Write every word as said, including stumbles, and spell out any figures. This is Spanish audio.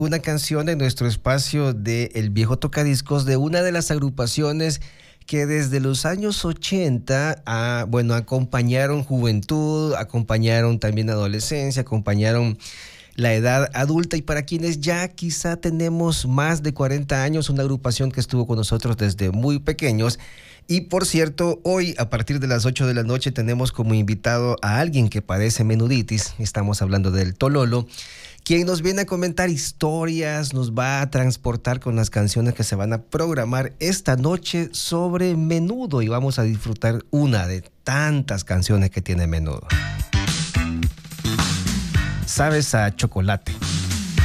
una canción de nuestro espacio de El Viejo Tocadiscos de una de las agrupaciones que desde los años ochenta, ah, bueno, acompañaron juventud, acompañaron también adolescencia, acompañaron la edad adulta, y para quienes ya quizá tenemos más de cuarenta años, una agrupación que estuvo con nosotros desde muy pequeños. Y por cierto, hoy a partir de las ocho de la noche tenemos como invitado a alguien que padece menuditis. Estamos hablando del Tololo, quien nos viene a comentar historias, nos va a transportar con las canciones que se van a programar esta noche sobre Menudo, y vamos a disfrutar una de tantas canciones que tiene Menudo. Sabes a chocolate.